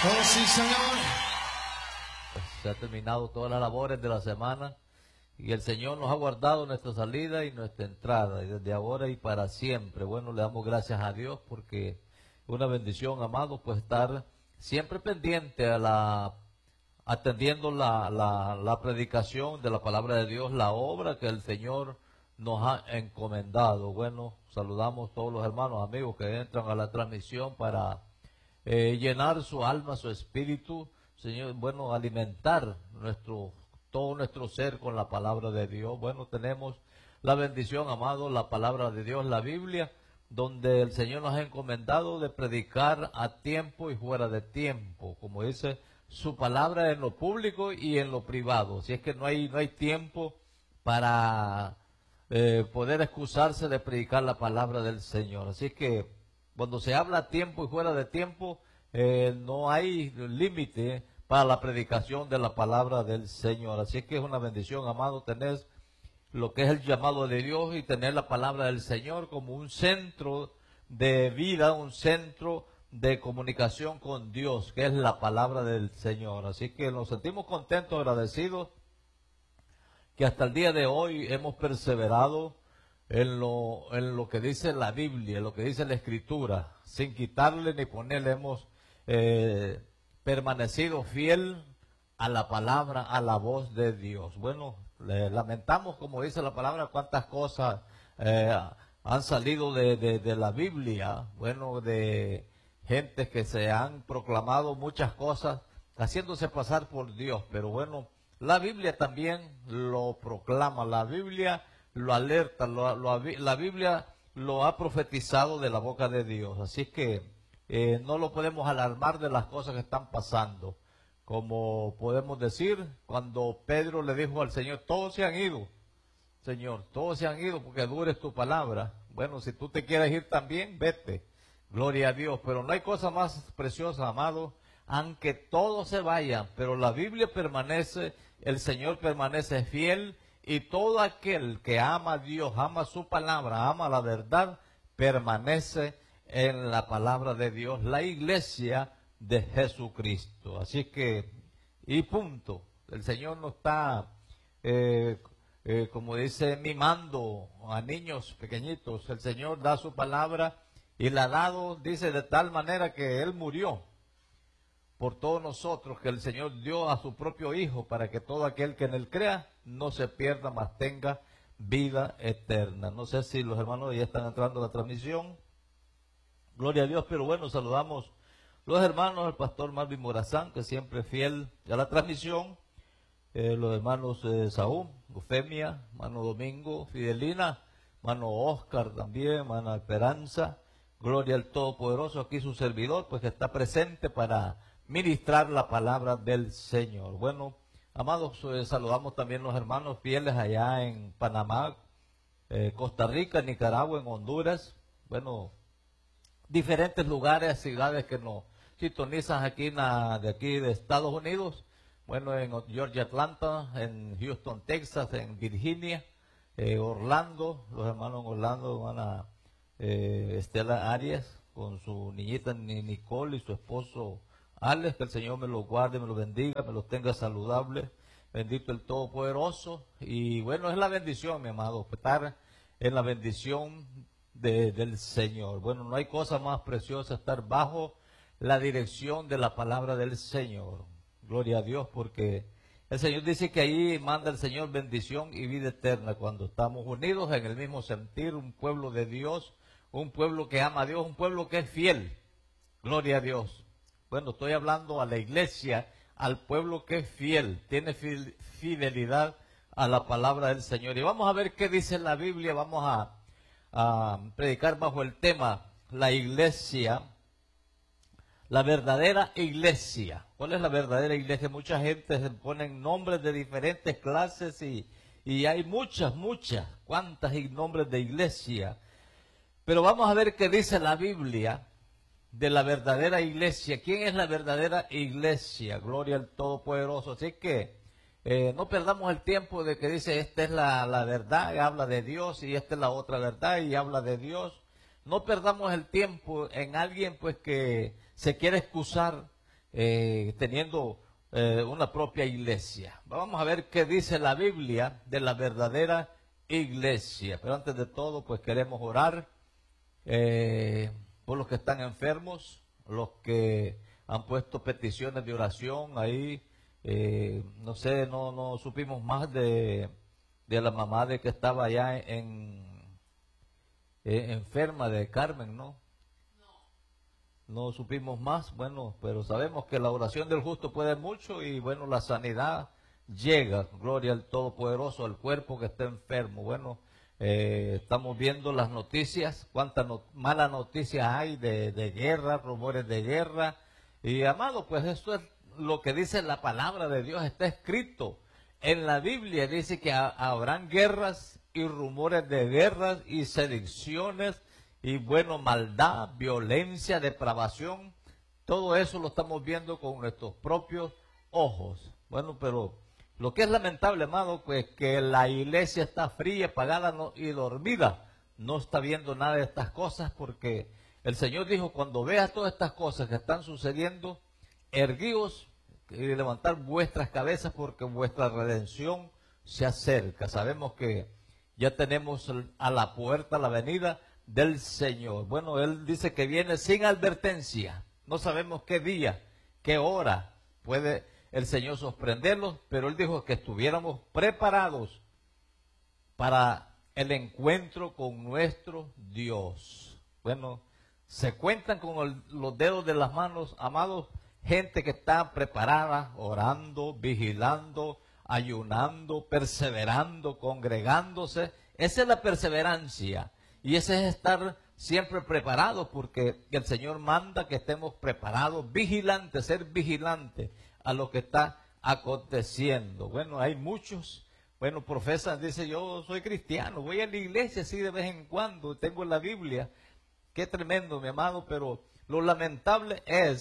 Oh, sí, Señor. Pues se ha terminado todas las labores de la semana y el Señor nos ha guardado nuestra salida y nuestra entrada, y desde ahora y para siempre. Bueno, le damos gracias a Dios porque es una bendición, amado, pues estar siempre pendiente atendiendo la predicación de la palabra de Dios, la obra que el Señor nos ha encomendado. Bueno, saludamos a todos los hermanos, amigos que entran a la transmisión para llenar su alma, su espíritu, Señor, bueno, alimentar todo nuestro ser con la palabra de Dios. Bueno, tenemos la bendición, amado, la palabra de Dios, la Biblia, donde el Señor nos ha encomendado de predicar a tiempo y fuera de tiempo, como dice su palabra, en lo público y en lo privado. Si es que no hay tiempo para poder excusarse de predicar la palabra del Señor. Así que cuando se habla a tiempo y fuera de tiempo, no hay límite para la predicación de la palabra del Señor. Así que es una bendición, amado, tener lo que es el llamado de Dios y tener la palabra del Señor como un centro de vida, un centro de comunicación con Dios, que es la palabra del Señor. Así que nos sentimos contentos, agradecidos, que hasta el día de hoy hemos perseverado en lo que dice la Biblia, en lo que dice la Escritura, sin quitarle ni ponerle. Hemos permanecido fiel a la palabra, a la voz de Dios. Bueno, lamentamos, como dice la palabra, cuántas cosas han salido de la Biblia, bueno, de gentes que se han proclamado muchas cosas, haciéndose pasar por Dios, pero bueno, la Biblia también lo proclama, la Biblia lo alerta, la Biblia lo ha profetizado de la boca de Dios, así que no lo podemos alarmar de las cosas que están pasando. Como podemos decir, cuando Pedro le dijo al Señor, todos se han ido, Señor, todos se han ido porque dura es tu palabra. Bueno, si tú te quieres ir también, vete, gloria a Dios, pero no hay cosa más preciosa, amado, aunque todos se vayan, pero la Biblia permanece, el Señor permanece fiel, y todo aquel que ama a Dios, ama su palabra, ama la verdad, permanece en la palabra de Dios, la iglesia de Jesucristo. Así que, y punto, el Señor no está, como dice, mimando a niños pequeñitos. El Señor da su palabra y la ha dado, dice, de tal manera que Él murió por todos nosotros, que el Señor dio a su propio Hijo para que todo aquel que en Él crea no se pierda, mas tenga vida eterna. No sé si los hermanos ya están entrando a la transmisión. Gloria a Dios, pero bueno, saludamos los hermanos, el pastor Marvin Morazán, que siempre es fiel a la transmisión, los hermanos Saúl, Eufemia, hermano Domingo, Fidelina, hermano Oscar también, hermana Esperanza, gloria al Todopoderoso, aquí su servidor, pues que está presente para ministrar la palabra del Señor. Bueno, amados, saludamos también los hermanos fieles allá en Panamá, Costa Rica, Nicaragua, en Honduras, bueno, diferentes lugares, ciudades que nos sintonizan aquí de aquí de Estados Unidos, bueno, en Georgia, Atlanta, en Houston, Texas, en Virginia, Orlando, los hermanos en Orlando, hermana Estela Arias, con su niñita Nicole y su esposo Alex, que el Señor me los guarde, me los bendiga, me los tenga saludables, bendito el Todopoderoso. Y bueno, es la bendición, mi amado, estar en la bendición del Señor. Bueno, no hay cosa más preciosa estar bajo la dirección de la palabra del Señor. Gloria a Dios, porque el Señor dice que ahí manda el Señor bendición y vida eterna cuando estamos unidos en el mismo sentir, un pueblo de Dios, un pueblo que ama a Dios, un pueblo que es fiel. Gloria a Dios. Bueno, estoy hablando a la iglesia, al pueblo que es fiel, tiene fidelidad a la palabra del Señor. Y vamos a ver qué dice la Biblia, vamos a predicar bajo el tema, la iglesia, la verdadera iglesia. ¿Cuál es la verdadera iglesia? Mucha gente se pone nombres de diferentes clases y hay muchas, cuantas nombres de iglesia. Pero vamos a ver qué dice la Biblia de la verdadera iglesia. ¿Quién es la verdadera iglesia? Gloria al Todopoderoso. Así que no perdamos el tiempo de que dice, esta es la verdad, y habla de Dios, y esta es la otra verdad, y habla de Dios. No perdamos el tiempo en alguien pues que se quiere excusar, teniendo una propia iglesia. Vamos a ver qué dice la Biblia de la verdadera iglesia. Pero antes de todo, pues queremos orar por los que están enfermos, los que han puesto peticiones de oración ahí. No sé, no supimos más de la mamá de que estaba allá enferma de Carmen, ¿no? No supimos más, bueno, pero sabemos que la oración del justo puede mucho y bueno, la sanidad llega, gloria al Todopoderoso, al cuerpo que está enfermo. Bueno, estamos viendo las noticias, cuántas malas noticias hay de guerra, rumores de guerra. Y amado, pues esto es lo que dice la palabra de Dios, está escrito en la Biblia, dice que habrán guerras y rumores de guerras y sediciones y bueno, maldad, violencia, depravación. Todo eso lo estamos viendo con nuestros propios ojos. Bueno, pero lo que es lamentable, amado, pues que la iglesia está fría, apagada y dormida. No está viendo nada de estas cosas porque el Señor dijo, cuando veas todas estas cosas que están sucediendo, erguíos y levantar vuestras cabezas porque vuestra redención se acerca. Sabemos que ya tenemos a la puerta la venida del Señor. Bueno, Él dice que viene sin advertencia. No sabemos qué día, qué hora puede el Señor sorprenderlos, pero Él dijo que estuviéramos preparados para el encuentro con nuestro Dios. Bueno, se cuentan con los dedos de las manos, amados, gente que está preparada, orando, vigilando, ayunando, perseverando, congregándose. Esa es la perseverancia y ese es estar siempre preparados porque el Señor manda que estemos preparados, vigilantes, ser vigilantes a lo que está aconteciendo. Bueno, hay muchos, bueno, profesan, dice yo soy cristiano, voy a la iglesia así de vez en cuando, tengo la Biblia. Qué tremendo, mi amado, pero lo lamentable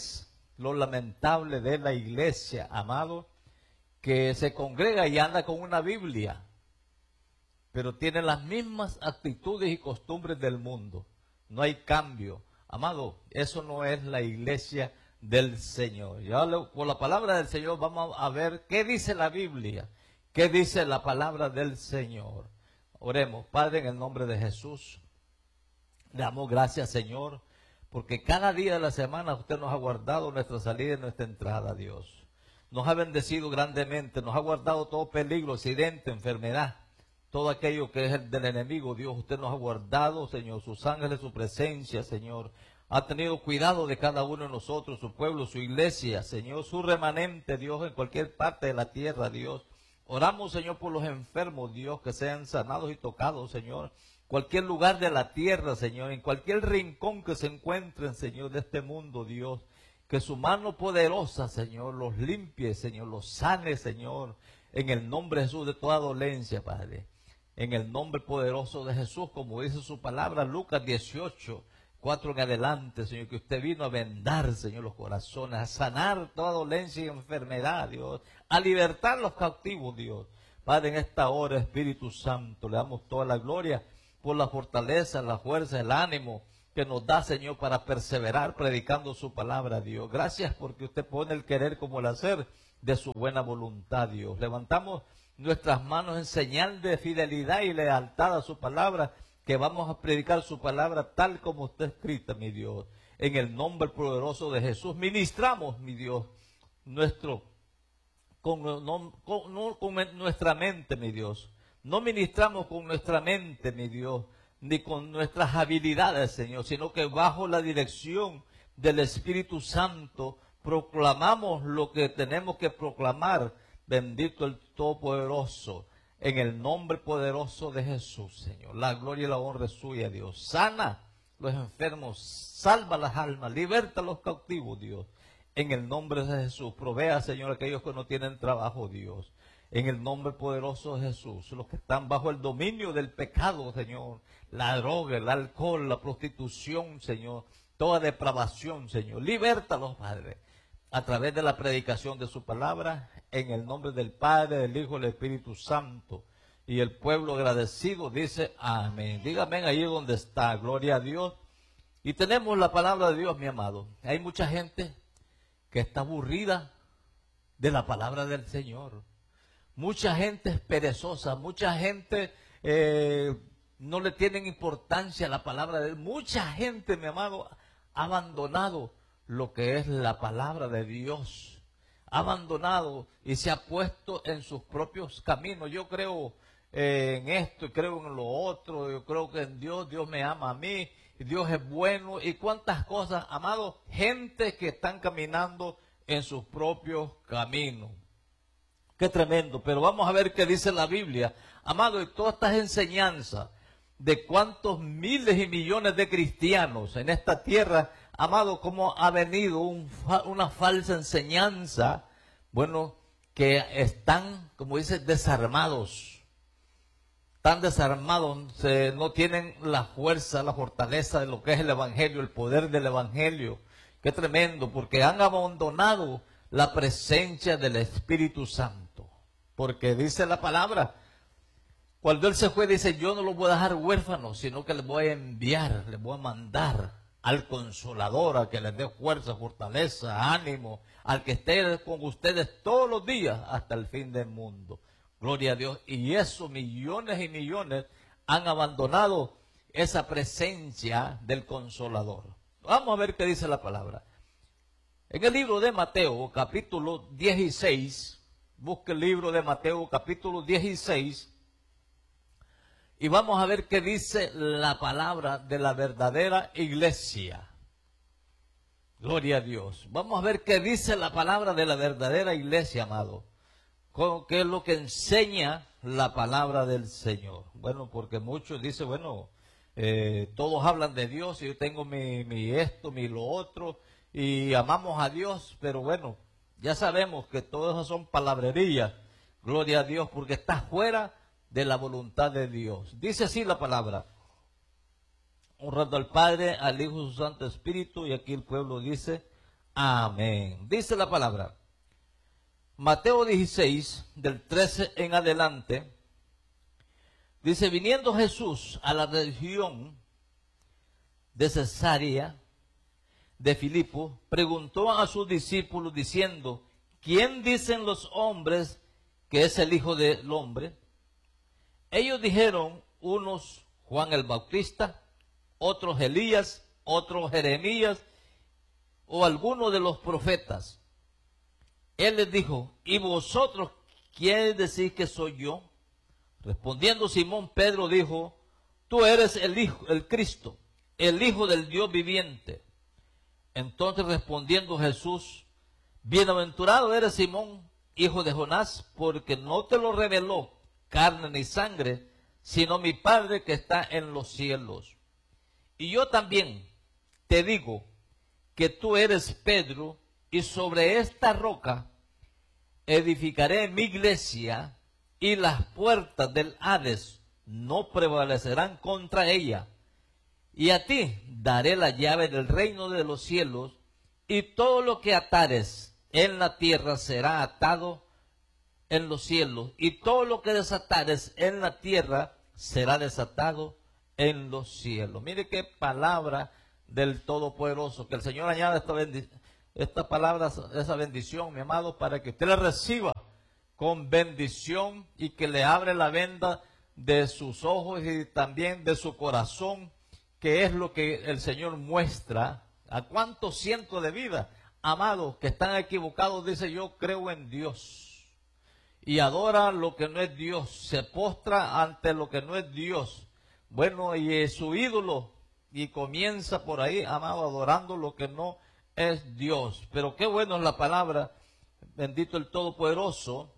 de la iglesia, amado, que se congrega y anda con una Biblia, pero tiene las mismas actitudes y costumbres del mundo. No hay cambio. Amado, eso no es la iglesia del Señor. Ya por la palabra del Señor vamos a ver qué dice la Biblia, qué dice la palabra del Señor. Oremos. Padre, en el nombre de Jesús, le damos gracias, Señor, porque cada día de la semana usted nos ha guardado nuestra salida y nuestra entrada, Dios. Nos ha bendecido grandemente, nos ha guardado todo peligro, accidente, enfermedad, todo aquello que es el del enemigo. Dios, usted nos ha guardado, Señor, sus ángeles, su presencia, Señor. Ha tenido cuidado de cada uno de nosotros, su pueblo, su iglesia, Señor, su remanente, Dios, en cualquier parte de la tierra, Dios. Oramos, Señor, por los enfermos, Dios, que sean sanados y tocados, Señor. Cualquier lugar de la tierra, Señor, en cualquier rincón que se encuentren, Señor, de este mundo, Dios. Que su mano poderosa, Señor, los limpie, Señor, los sane, Señor, en el nombre de Jesús de toda dolencia, Padre. En el nombre poderoso de Jesús, como dice su palabra, Lucas 18, 4 en adelante, Señor, que usted vino a vendar, Señor, los corazones, a sanar toda dolencia y enfermedad, Dios, a libertar los cautivos, Dios. Padre, en esta hora, Espíritu Santo, le damos toda la gloria por la fortaleza, la fuerza, el ánimo que nos da, Señor, para perseverar predicando su palabra, Dios. Gracias porque usted pone el querer como el hacer de su buena voluntad, Dios. Levantamos nuestras manos en señal de fidelidad y lealtad a su palabra, que vamos a predicar su palabra tal como está escrita, mi Dios. En el nombre poderoso de Jesús, ministramos, mi Dios, con nuestra mente, mi Dios. No ministramos con nuestra mente, mi Dios, ni con nuestras habilidades, Señor, sino que bajo la dirección del Espíritu Santo proclamamos lo que tenemos que proclamar. Bendito el Todopoderoso, en el nombre poderoso de Jesús, Señor. La gloria y la honra es suya, Dios. Sana los enfermos, salva las almas, liberta a los cautivos, Dios. En el nombre de Jesús, provea, Señor, a aquellos que no tienen trabajo, Dios. En el nombre poderoso de Jesús, los que están bajo el dominio del pecado, Señor, la droga, el alcohol, la prostitución, Señor, toda depravación, Señor, libértalos, Padre, a través de la predicación de su palabra, en el nombre del Padre, del Hijo y del Espíritu Santo. Y el pueblo agradecido dice amén. Dígame ahí donde está, gloria a Dios. Y tenemos la palabra de Dios, mi amado. Hay mucha gente que está aburrida de la palabra del Señor. Mucha gente es perezosa, mucha gente no le tienen importancia a la palabra de Dios. Mucha gente, mi amado, ha abandonado lo que es la palabra de Dios. Ha abandonado y se ha puesto en sus propios caminos. Yo creo en esto, creo en lo otro, yo creo que en Dios, Dios me ama a mí, Dios es bueno y cuántas cosas, amado, gente que están caminando en sus propios caminos. Qué tremendo, pero vamos a ver qué dice la Biblia, amado, y todas estas enseñanzas de cuántos miles y millones de cristianos en esta tierra, amado, cómo ha venido una falsa enseñanza, bueno, que están, como dice, desarmados. Están desarmados, no tienen la fuerza, la fortaleza de lo que es el Evangelio, el poder del Evangelio. Qué tremendo, porque han abandonado la presencia del Espíritu Santo. Porque dice la palabra, cuando Él se fue, dice, yo no los voy a dejar huérfanos, sino que les voy a enviar, les voy a mandar al Consolador, a que les dé fuerza, fortaleza, ánimo, al que esté con ustedes todos los días hasta el fin del mundo. Gloria a Dios. Y eso, millones y millones han abandonado esa presencia del Consolador. Vamos a ver qué dice la palabra. En el libro de Mateo, capítulo 16, busque el libro de Mateo, capítulo 16, y vamos a ver qué dice la palabra de la verdadera iglesia. Gloria a Dios. Vamos a ver qué dice la palabra de la verdadera iglesia, amado. ¿Qué es lo que enseña la palabra del Señor? Bueno, porque muchos dicen, bueno, todos hablan de Dios y yo tengo mi esto, mi lo otro, y amamos a Dios, pero bueno, ya sabemos que todas esas son palabrerías. Gloria a Dios, porque está fuera de la voluntad de Dios. Dice así la palabra, honrando al Padre, al Hijo y a su Santo Espíritu, y aquí el pueblo dice, amén. Dice la palabra, Mateo 16, del 13 en adelante, dice, viniendo Jesús a la región de Cesarea de Filipo, preguntó a sus discípulos diciendo, ¿quién dicen los hombres que es el Hijo del Hombre? Ellos dijeron, unos Juan el Bautista, otros Elías, otros Jeremías, o alguno de los profetas. Él les dijo, ¿y vosotros quién decís que soy yo? Respondiendo Simón Pedro dijo, tú eres el Hijo, el Cristo, el Hijo del Dios viviente. Entonces respondiendo Jesús, bienaventurado eres Simón, hijo de Jonás, porque no te lo reveló carne ni sangre, sino mi Padre que está en los cielos. Y yo también te digo que tú eres Pedro, y sobre esta roca edificaré mi iglesia, y las puertas del Hades no prevalecerán contra ella. Y a ti daré la llave del reino de los cielos, y todo lo que atares en la tierra será atado en los cielos, y todo lo que desatares en la tierra será desatado en los cielos. Mire qué palabra del Todopoderoso, que el Señor añada esta palabra, esa bendición, mi amado, para que usted la reciba con bendición y que le abre la venda de sus ojos y también de su corazón, que es lo que el Señor muestra. A cuántos cientos de vidas, amados, que están equivocados, dice, yo creo en Dios, y adora lo que no es Dios, se postra ante lo que no es Dios. Bueno, y es su ídolo, y comienza por ahí, amado, adorando lo que no es Dios. Pero qué bueno es la palabra, bendito el Todopoderoso,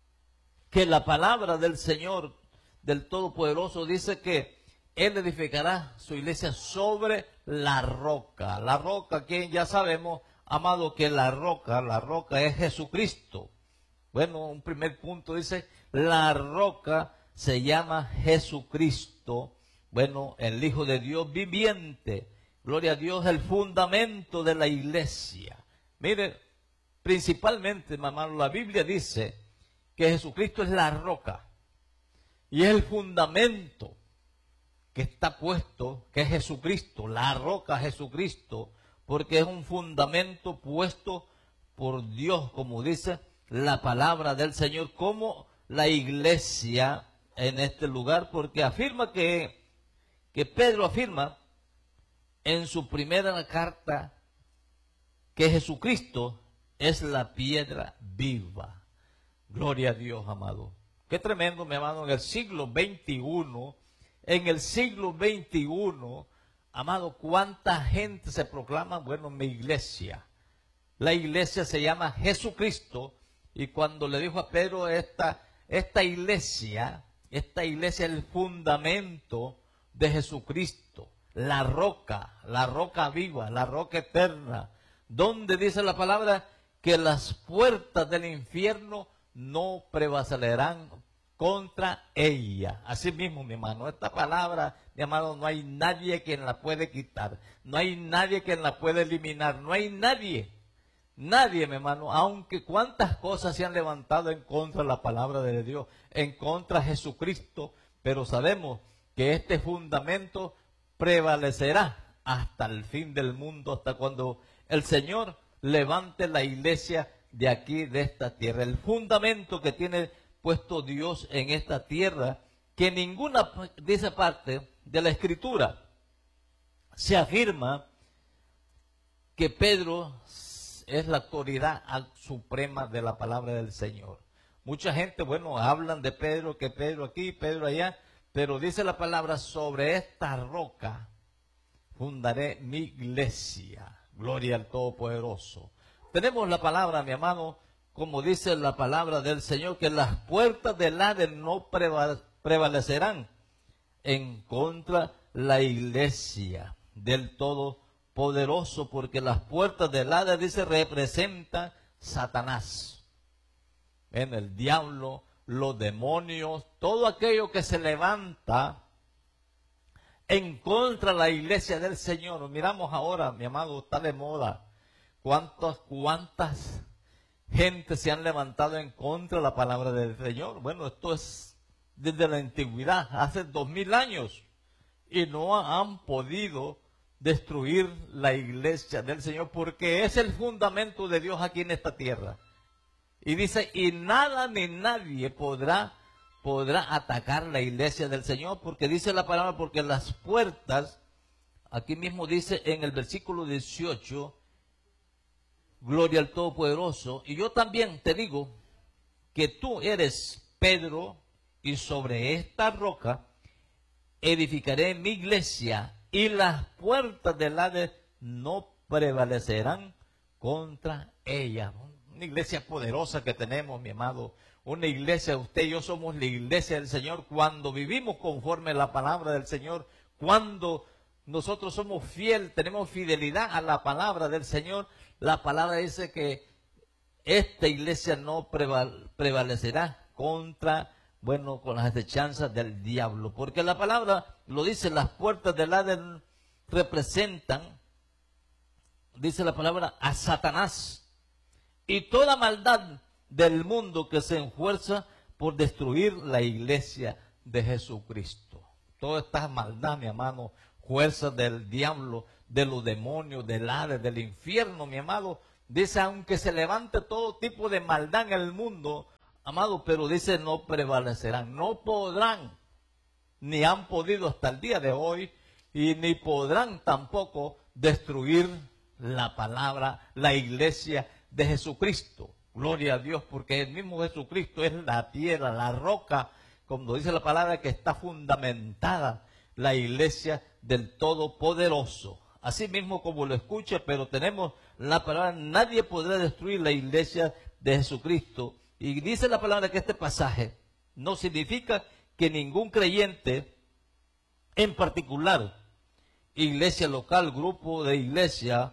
que la palabra del Señor, del Todopoderoso, dice que Él edificará su iglesia sobre la roca. La roca, que ya sabemos, amado, que la roca es Jesucristo. Bueno, un primer punto dice, la roca se llama Jesucristo. Bueno, el Hijo de Dios viviente. Gloria a Dios, el fundamento de la iglesia. Mire, principalmente, mamá, la Biblia dice que Jesucristo es la roca. Y es el fundamento que está puesto, que es Jesucristo, la roca Jesucristo, porque es un fundamento puesto por Dios, como dice la palabra del Señor, como la iglesia en este lugar, porque afirma que Pedro afirma en su primera carta que Jesucristo es la piedra viva. Gloria a Dios, amado. Qué tremendo, mi amado, en el siglo XXI, amado, cuánta gente se proclama, bueno, mi iglesia. La iglesia se llama Jesucristo, y cuando le dijo a Pedro, esta iglesia es el fundamento de Jesucristo, la roca viva, la roca eterna, donde dice la palabra que las puertas del infierno no prevalecerán contra ella. Así mismo, mi hermano, esta palabra, mi amado, no hay nadie quien la puede quitar, no hay nadie quien la puede eliminar, no hay nadie, mi hermano, aunque cuántas cosas se han levantado en contra de la palabra de Dios, en contra de Jesucristo, pero sabemos que este fundamento prevalecerá hasta el fin del mundo, hasta cuando el Señor levante la iglesia de aquí, de esta tierra. El fundamento que tiene puesto Dios en esta tierra, que ninguna de esa parte de la Escritura se afirma que Pedro es la autoridad suprema de la palabra del Señor. Mucha gente, bueno, hablan de Pedro, que Pedro aquí, Pedro allá, pero dice la palabra, sobre esta roca fundaré mi iglesia. Gloria al Todopoderoso. Tenemos la palabra, mi amado, como dice la palabra del Señor, que las puertas del Hades no prevalecerán en contra la iglesia del Todopoderoso, porque las puertas del Hades, dice, representan Satanás, en el diablo, los demonios, todo aquello que se levanta en contra de la iglesia del Señor. Miramos ahora, mi amado, está de moda. ¿Cuántas gente se han levantado en contra de la palabra del Señor? Bueno, esto es desde la antigüedad, hace 2000 años. Y no han podido destruir la iglesia del Señor, porque es el fundamento de Dios aquí en esta tierra. Y dice, y nada ni nadie podrá atacar la iglesia del Señor, porque dice la palabra, porque las puertas, aquí mismo dice en el versículo 18, gloria al Todopoderoso, y yo también te digo que tú eres Pedro, y sobre esta roca edificaré mi iglesia, y las puertas del Hades no prevalecerán contra ella. Una iglesia poderosa que tenemos, mi amado. Una iglesia, usted y yo somos la iglesia del Señor cuando vivimos conforme a la palabra del Señor, cuando nosotros somos fieles, tenemos fidelidad a la palabra del Señor. La palabra dice que esta iglesia no prevalecerá contra, bueno, con las acechanzas del diablo, porque la palabra lo dice, las puertas del Hades representan, dice la palabra, a Satanás y toda maldad del mundo que se esfuerza por destruir la iglesia de Jesucristo. Toda esta maldad, mi hermano, fuerzas del diablo, de los demonios, del Hades, del infierno, mi amado, dice, aunque se levante todo tipo de maldad en el mundo, amado, pero dice, no prevalecerán, no podrán, ni han podido hasta el día de hoy, y ni podrán tampoco destruir la palabra, la iglesia de Jesucristo. Gloria a Dios, porque el mismo Jesucristo es la piedra, la roca, como dice la palabra, que está fundamentada la iglesia del Todopoderoso. Así mismo como lo escucha, pero tenemos la palabra, nadie podrá destruir la iglesia de Jesucristo. Y dice la palabra que este pasaje no significa que ningún creyente en particular, iglesia local, grupo de iglesia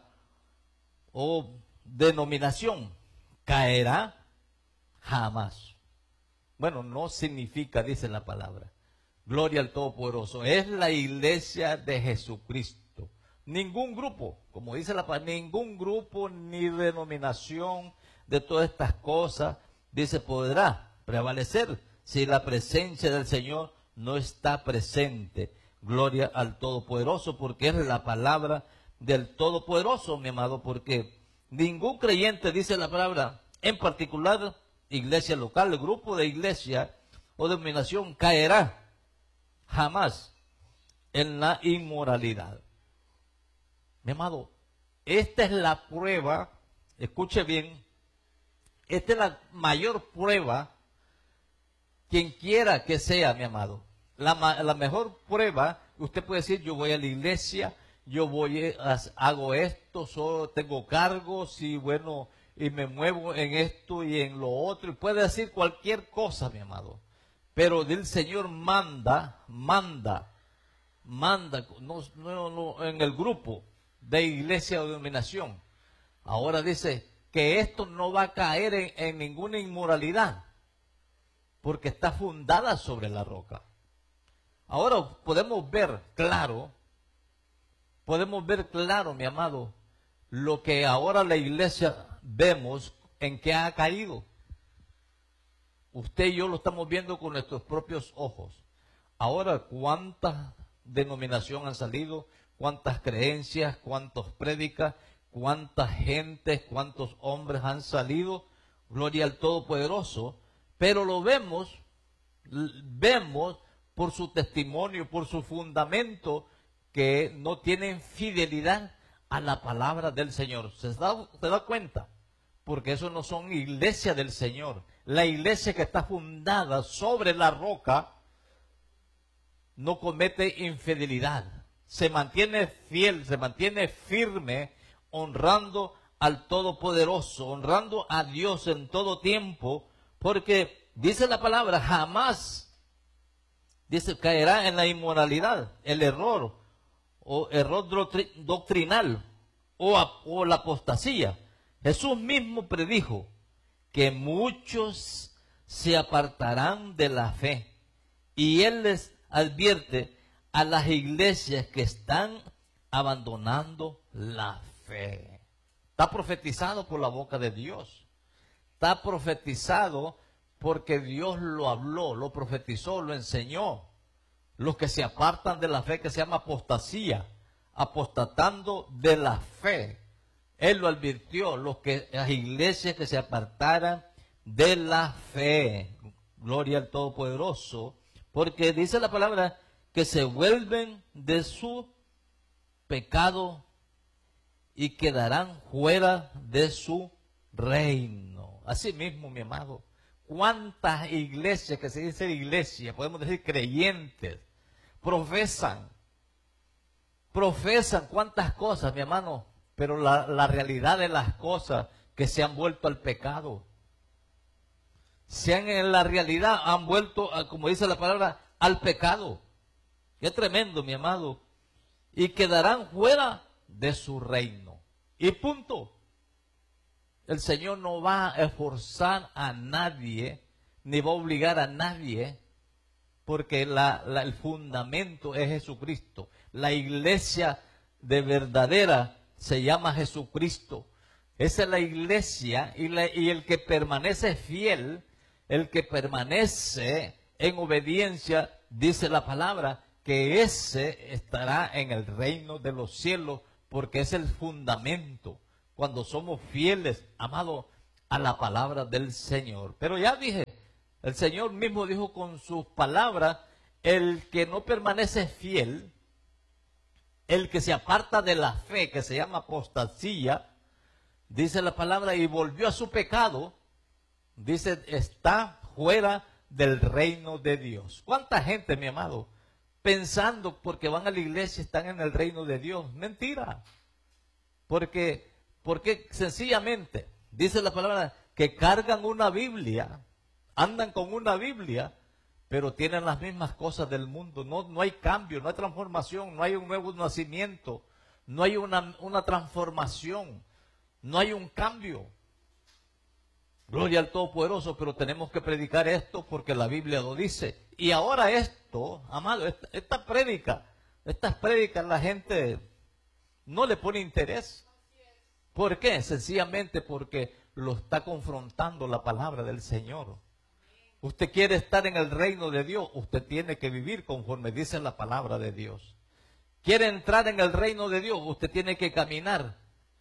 o denominación, caerá jamás. Bueno, no significa, dice la palabra. Gloria al Todopoderoso. Es la iglesia de Jesucristo. Ningún grupo, como dice la palabra, ningún grupo ni denominación de todas estas cosas, dice, podrá prevalecer si la presencia del Señor no está presente. Gloria al Todopoderoso, porque es la palabra del Todopoderoso, mi amado, porque Ningún creyente, dice la palabra, en particular iglesia local, grupo de iglesia o denominación, caerá jamás en la inmoralidad. Mi amado, esta es la prueba, escuche bien, esta es la mayor prueba, quien quiera que sea, mi amado. La mejor prueba, usted puede decir, yo voy a la iglesia, yo voy, hago esto, tengo cargos y bueno, y me muevo en esto y en lo otro, y puede decir cualquier cosa, mi amado. Pero el Señor manda, no en el grupo de iglesia o denominación. Ahora dice que esto no va a caer en ninguna inmoralidad, porque está fundada sobre la roca. Ahora podemos ver claro, mi amado, lo que ahora la iglesia vemos en que ha caído. Usted y yo lo estamos viendo con nuestros propios ojos. Ahora, ¿cuántas denominaciones han salido? ¿Cuántas creencias? ¿Cuántos prédicas? ¿Cuántas gentes? ¿Cuántos hombres han salido? Gloria al Todopoderoso. Pero lo vemos por su testimonio, por su fundamento, que no tienen fidelidad a la palabra del Señor. ¿Se da cuenta? Porque eso no son iglesias del Señor. La iglesia que está fundada sobre la roca no comete infidelidad. Se mantiene fiel, se mantiene firme, honrando al Todopoderoso, honrando a Dios en todo tiempo, porque dice la palabra, jamás, dice, caerá en la inmoralidad, el error, o error doctrinal, o la apostasía. Jesús mismo predijo que muchos se apartarán de la fe, y Él les advierte a las iglesias que están abandonando la fe. Está profetizado por la boca de Dios. Está profetizado porque Dios lo habló, lo profetizó, lo enseñó. Los que se apartan de la fe, que se llama apostasía, apostatando de la fe. Él lo advirtió, las iglesias que se apartaran de la fe. Gloria al Todopoderoso. Porque dice la palabra que se vuelven de su pecado y quedarán fuera de su reino. Así mismo, mi amado, ¿cuántas iglesias, que se dice iglesia, podemos decir creyentes, profesan cuántas cosas, mi hermano, pero la realidad de las cosas que se han vuelto al pecado, en la realidad han vuelto, como dice la palabra, al pecado. Qué tremendo, mi amado. Y quedarán fuera de su reino. Y punto. El Señor no va a esforzar a nadie, ni va a obligar a nadie, porque el fundamento es Jesucristo. La iglesia de verdadera se llama Jesucristo. Esa es la iglesia, y el que permanece fiel, el que permanece en obediencia, dice la palabra, que ese estará en el reino de los cielos, porque es el fundamento. Cuando somos fieles, amado, a la palabra del Señor. Pero ya dije, el Señor mismo dijo con sus palabras, el que no permanece fiel, el que se aparta de la fe, que se llama apostasía, dice la palabra, y volvió a su pecado, dice, está fuera del reino de Dios. ¿Cuánta gente, mi amado, pensando porque van a la iglesia están en el reino de Dios? Mentira. Porque sencillamente, dice la palabra, que cargan una Biblia, andan con una Biblia, pero tienen las mismas cosas del mundo. No hay cambio, no hay transformación, no hay un nuevo nacimiento, no hay una transformación, no hay un cambio. Gloria al Todopoderoso, pero tenemos que predicar esto porque la Biblia lo dice. Y ahora esto, amado, estas prédicas la gente no le pone interés. ¿Por qué? Sencillamente porque lo está confrontando la palabra del Señor. Usted quiere estar en el reino de Dios, usted tiene que vivir conforme dice la palabra de Dios. Quiere entrar en el reino de Dios, usted tiene que caminar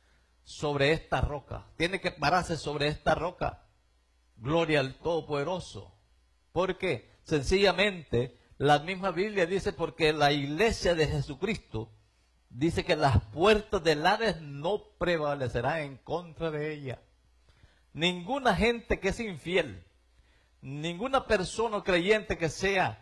sobre esta roca. Tiene que pararse sobre esta roca. Gloria al Todopoderoso. Porque sencillamente la misma Biblia dice, porque la iglesia de Jesucristo dice que las puertas del Hades no prevalecerán en contra de ella. Ninguna gente que es infiel, ninguna persona creyente que sea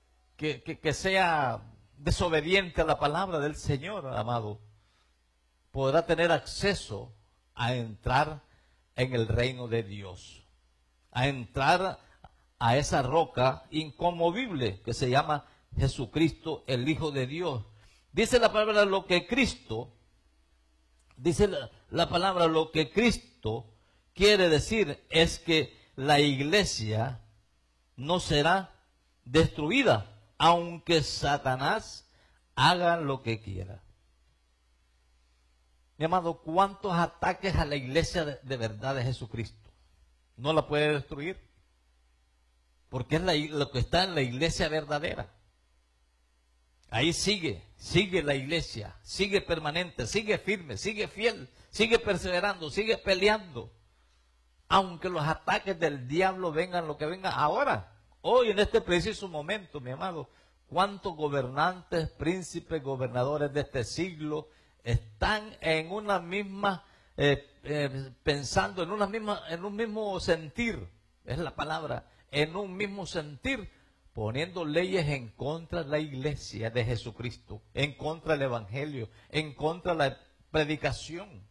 desobediente a la palabra del Señor, amado, podrá tener acceso a entrar en el reino de Dios, a entrar a esa roca inconmovible que se llama Jesucristo, el Hijo de Dios. Dice la palabra lo que Cristo, dice la palabra lo que Cristo quiere decir es que la iglesia no será destruida, aunque Satanás haga lo que quiera. Mi amado, ¿cuántos ataques a la iglesia de verdad de Jesucristo no la puede destruir? Porque es lo que está en la iglesia verdadera. Ahí sigue la iglesia, sigue permanente, sigue firme, sigue fiel, sigue perseverando, sigue peleando. Aunque los ataques del diablo vengan lo que venga ahora, hoy en este preciso momento, mi amado, cuántos gobernantes, príncipes, gobernadores de este siglo están en una misma, pensando en un mismo sentir, es la palabra, en un mismo sentir, poniendo leyes en contra de la iglesia de Jesucristo, en contra del evangelio, en contra de la predicación.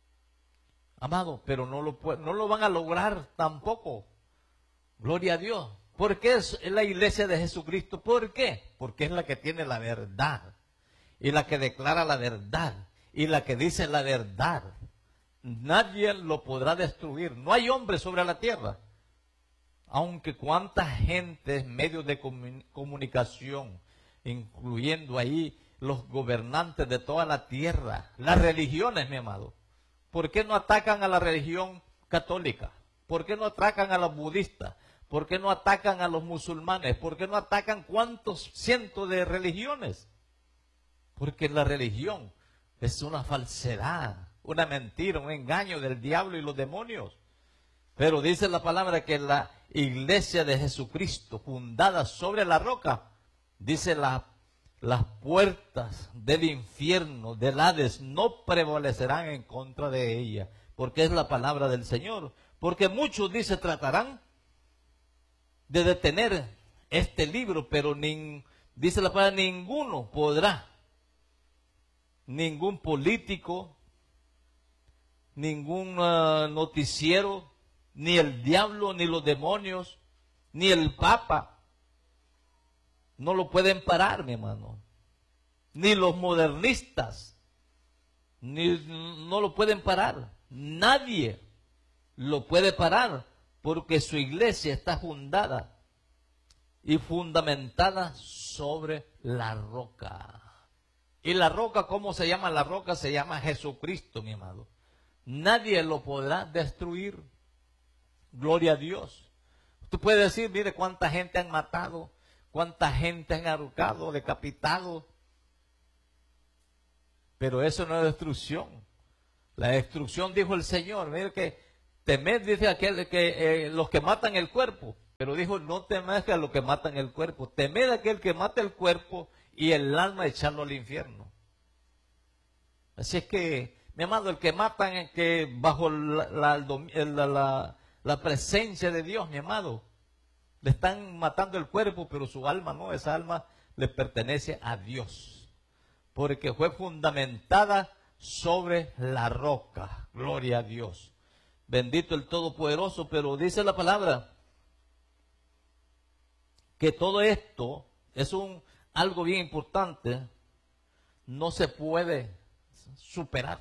Amado, pero no lo van a lograr tampoco. Gloria a Dios. ¿Por qué es la iglesia de Jesucristo? ¿Por qué? Porque es la que tiene la verdad. Y la que declara la verdad. Y la que dice la verdad. Nadie lo podrá destruir. No hay hombre sobre la tierra. Aunque cuánta gente, medios de comunicación, incluyendo ahí los gobernantes de toda la tierra, las religiones, mi amado. ¿Por qué no atacan a la religión católica? ¿Por qué no atacan a los budistas? ¿Por qué no atacan a los musulmanes? ¿Por qué no atacan cuántos cientos de religiones? Porque la religión es una falsedad, una mentira, un engaño del diablo y los demonios. Pero dice la palabra que la iglesia de Jesucristo, fundada sobre la roca, dice las puertas del infierno, del Hades, no prevalecerán en contra de ella, porque es la palabra del Señor. Porque muchos, dice, tratarán de detener este libro, pero dice la palabra, ninguno podrá, ningún político, ningún noticiero, ni el diablo, ni los demonios, ni el Papa, no lo pueden parar, mi hermano. Ni los modernistas, no lo pueden parar. Nadie lo puede parar, porque su iglesia está fundada y fundamentada sobre la roca. Y la roca, ¿cómo se llama la roca? Se llama Jesucristo, mi amado. Nadie lo podrá destruir. Gloria a Dios. Tú puedes decir, mire cuánta gente han matado, cuánta gente han ahorcado, decapitado. Pero eso no es destrucción. La destrucción, dijo el Señor, mire que temed, dice aquel que los que matan el cuerpo. Pero dijo, no temed a los que matan el cuerpo. Temed a aquel que mata el cuerpo y el alma echarlo al infierno. Así es que, mi amado, el que matan, que bajo la presencia de Dios, mi amado, le están matando el cuerpo, pero su alma no, esa alma le pertenece a Dios, porque fue fundamentada sobre la roca. Gloria a Dios. Bendito el Todopoderoso. Pero dice la palabra que todo esto es algo bien importante, no se puede superar.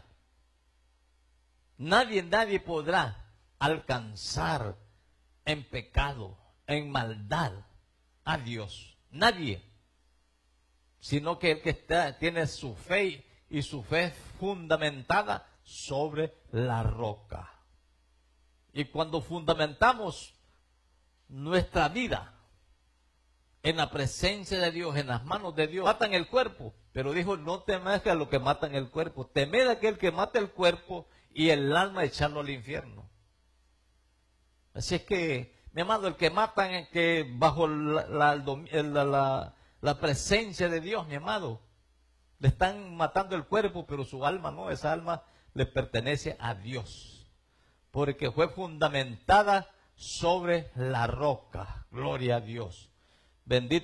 Nadie podrá alcanzar en pecado, en maldad a Dios. Nadie. Sino que el que tiene su fe, y su fe fundamentada sobre la roca. Y cuando fundamentamos nuestra vida en la presencia de Dios, en las manos de Dios, matan el cuerpo. Pero dijo, no temáis a los que matan el cuerpo. Temed a aquel que mata el cuerpo y el alma echarlo al infierno. Así es que, mi amado, el que matan es que bajo la presencia de Dios, mi amado, le están matando el cuerpo, pero su alma no, esa alma le pertenece a Dios, porque fue fundamentada sobre la roca. Gloria a Dios. Bendito